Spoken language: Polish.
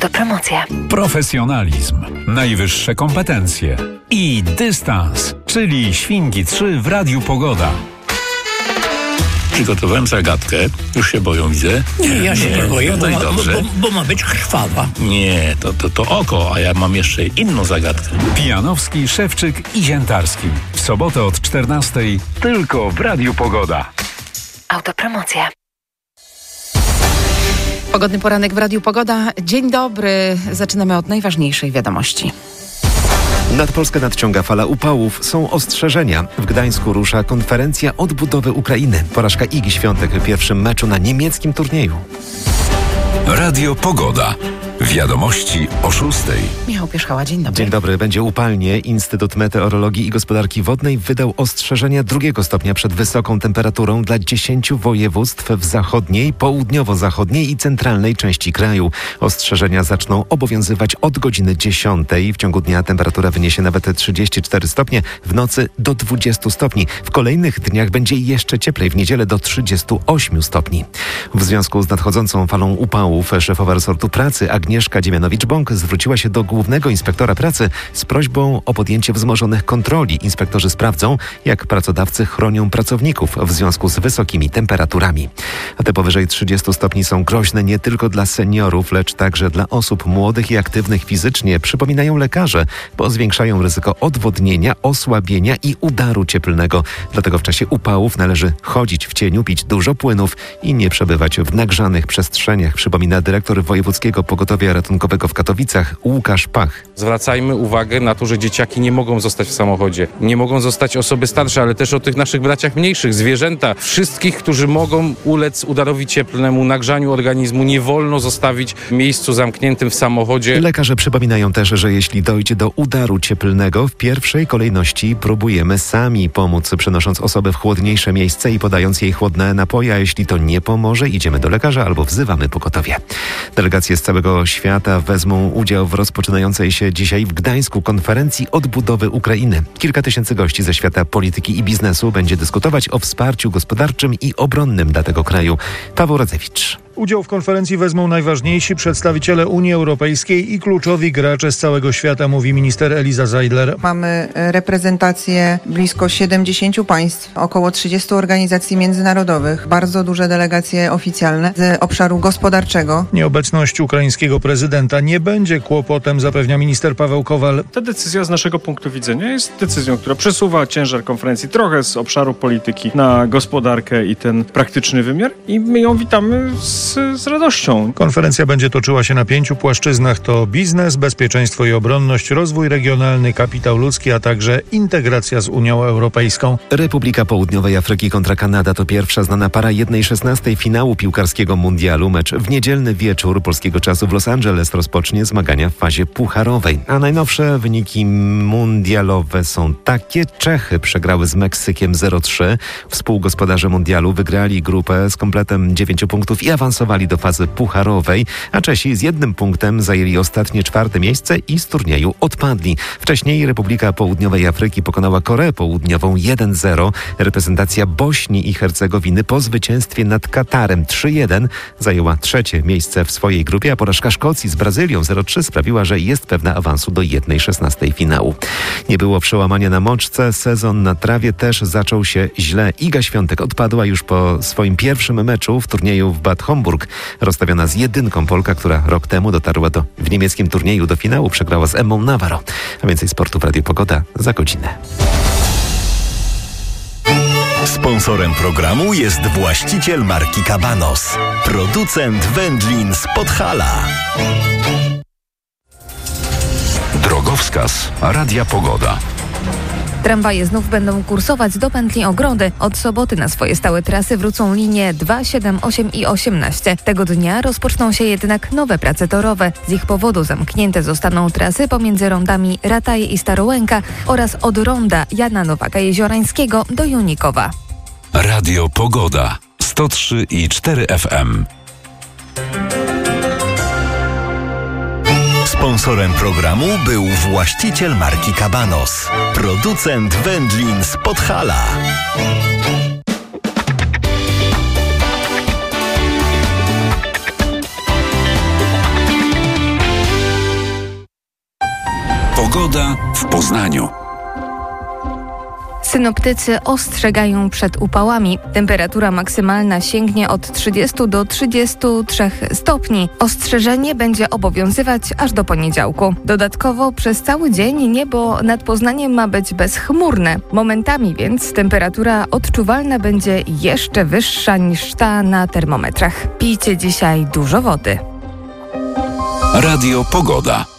Autopromocja. Profesjonalizm, najwyższe kompetencje i dystans, czyli Świnki 3 w Radiu Pogoda. Przygotowałem zagadkę. Już się boją, widzę. Nie, ja się nie boję, no i dobrze. bo ma być krwawa. Nie, to oko, a ja mam jeszcze inną zagadkę. Pijanowski, Szewczyk i Ziętarski. W sobotę od 14:00 tylko w Radiu Pogoda. Autopromocja. Pogodny poranek w Radiu Pogoda. Dzień dobry. Zaczynamy od najważniejszej wiadomości. Nad Polskę nadciąga fala upałów. Są ostrzeżenia. W Gdańsku rusza konferencja odbudowy Ukrainy. Porażka Igi Świątek w pierwszym meczu na niemieckim turnieju. Radio Pogoda. Wiadomości o 6:00. Michał Pierzchała, dzień dobry. Dzień dobry. Będzie upalnie. Instytut Meteorologii i Gospodarki Wodnej wydał ostrzeżenia 2 stopnia przed wysoką temperaturą dla 10 województw w zachodniej, południowo-zachodniej i centralnej części kraju. Ostrzeżenia zaczną obowiązywać od godziny 10:00. W ciągu dnia temperatura wyniesie nawet 34 stopnie, w nocy do 20 stopni. W kolejnych dniach będzie jeszcze cieplej, w niedzielę do 38 stopni. W związku z nadchodzącą falą upałów szefowa resortu pracy Agnieszka Dziemianowicz-Bąk zwróciła się do głównego inspektora pracy z prośbą o podjęcie wzmożonych kontroli. Inspektorzy sprawdzą, jak pracodawcy chronią pracowników w związku z wysokimi temperaturami. A te powyżej 30 stopni są groźne nie tylko dla seniorów, lecz także dla osób młodych i aktywnych fizycznie, przypominają lekarze, bo zwiększają ryzyko odwodnienia, osłabienia i udaru cieplnego. Dlatego w czasie upałów należy chodzić w cieniu, pić dużo płynów i nie przebywać w nagrzanych przestrzeniach, przypomina dyrektor Wojewódzkiego Pogotowia Ratunkowego w Katowicach Łukasz Pach. Zwracajmy uwagę na to, że dzieciaki nie mogą zostać w samochodzie. Nie mogą zostać osoby starsze, ale też o tych naszych braciach mniejszych, zwierzęta. Wszystkich, którzy mogą ulec udarowi cieplnemu, nagrzaniu organizmu, nie wolno zostawić w miejscu zamkniętym w samochodzie. Lekarze przypominają też, że jeśli dojdzie do udaru cieplnego, w pierwszej kolejności próbujemy sami pomóc, przenosząc osobę w chłodniejsze miejsce i podając jej chłodne napoje, a jeśli to nie pomoże, idziemy do lekarza albo wzywamy pogotowie. Delegacje z całego świata wezmą udział w rozpoczynającej się dzisiaj w Gdańsku konferencji odbudowy Ukrainy. Kilka tysięcy gości ze świata polityki i biznesu będzie dyskutować o wsparciu gospodarczym i obronnym dla tego kraju. Paweł Radzewicz. Udział w konferencji wezmą najważniejsi przedstawiciele Unii Europejskiej i kluczowi gracze z całego świata, mówi minister Eliza Zeidler. Mamy reprezentację blisko 70 państw, około 30 organizacji międzynarodowych, bardzo duże delegacje oficjalne z obszaru gospodarczego. Nieobecność ukraińskiego prezydenta nie będzie kłopotem, zapewnia minister Paweł Kowal. Ta decyzja z naszego punktu widzenia jest decyzją, która przesuwa ciężar konferencji trochę z obszaru polityki na gospodarkę i ten praktyczny wymiar i my ją witamy z radością. Konferencja będzie toczyła się na 5 płaszczyznach. To biznes, bezpieczeństwo i obronność, rozwój regionalny, kapitał ludzki, a także integracja z Unią Europejską. Republika Południowej Afryki kontra Kanada to pierwsza znana para 1/16 finału piłkarskiego mundialu. Mecz w niedzielny wieczór polskiego czasu w Los Angeles rozpocznie zmagania w fazie pucharowej. A najnowsze wyniki mundialowe są takie. Czechy przegrały z Meksykiem 0-3. Współgospodarze mundialu wygrali grupę z kompletem 9 punktów i awansowali do fazy pucharowej, a Czesi z 1 punktem zajęli ostatnie 4. miejsce i z turnieju odpadli. Wcześniej Republika Południowej Afryki pokonała Koreę Południową 1-0. Reprezentacja Bośni i Hercegowiny po zwycięstwie nad Katarem 3-1 zajęła 3. miejsce w swojej grupie, a porażka Szkocji z Brazylią 0-3 sprawiła, że jest pewna awansu do 1/16 finału. Nie było przełamania na moczce, sezon na trawie też zaczął się źle. Iga Świątek odpadła już po swoim pierwszym meczu w turnieju w Bad Homburg. Rozstawiona z 1 Polka, która rok temu dotarła w niemieckim turnieju do finału, przegrała z Emmą Navarro. A więcej sportu w Radiu Pogoda za godzinę. Sponsorem programu jest właściciel marki Cabanos, producent wędlin z Podhala. Drogowskaz Radia Pogoda. Tramwaje znów będą kursować do pętli Ogrody. Od soboty na swoje stałe trasy wrócą linie 2, 7, 8 i 18. Tego dnia rozpoczną się jednak nowe prace torowe. Z ich powodu zamknięte zostaną trasy pomiędzy rondami Rataje i Starołęka oraz od ronda Jana Nowaka-Jeziorańskiego do Junikowa. Radio Pogoda 103,4 FM. Sponsorem programu był właściciel marki Cabanos, producent wędlin z Podhala. Pogoda w Poznaniu. Synoptycy ostrzegają przed upałami. Temperatura maksymalna sięgnie od 30 do 33 stopni. Ostrzeżenie będzie obowiązywać aż do poniedziałku. Dodatkowo przez cały dzień niebo nad Poznaniem ma być bezchmurne. Momentami więc temperatura odczuwalna będzie jeszcze wyższa niż ta na termometrach. Pijcie dzisiaj dużo wody. Radio Pogoda.